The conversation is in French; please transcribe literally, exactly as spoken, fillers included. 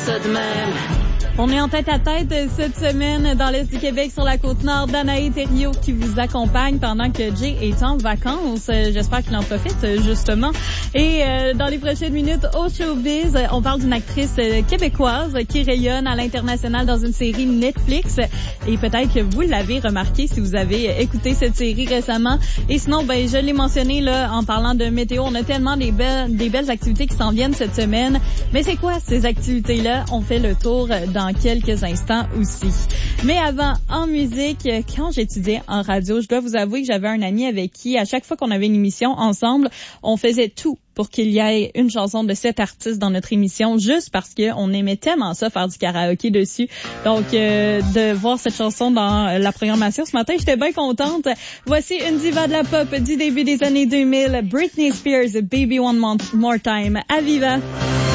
ça de même. On est en tête à tête cette semaine dans l'Est du Québec sur la Côte-Nord. Danae Thériault qui vous accompagne pendant que Jay est en vacances. J'espère qu'il en profite, justement. Et euh, dans les prochaines minutes, au showbiz, on parle d'une actrice québécoise qui rayonne à l'international dans une série Netflix. Et peut-être que vous l'avez remarqué si vous avez écouté cette série récemment. Et sinon, ben je l'ai mentionné là en parlant de météo. On a tellement des belles, des belles activités qui s'en viennent cette semaine. Mais c'est quoi ces activités-là? On fait le tour dans quelques instants aussi. Mais avant, en musique, quand j'étudiais en radio, je dois vous avouer que j'avais un ami avec qui, à chaque fois qu'on avait une émission ensemble, on faisait tout pour qu'il y ait une chanson de cet artiste dans notre émission, juste parce qu'on aimait tellement ça, faire du karaoké dessus. Donc, euh, de voir cette chanson dans la programmation ce matin, j'étais bien contente. Voici une diva de la pop du début des années deux mille, Britney Spears, Baby One More Time, à Viva.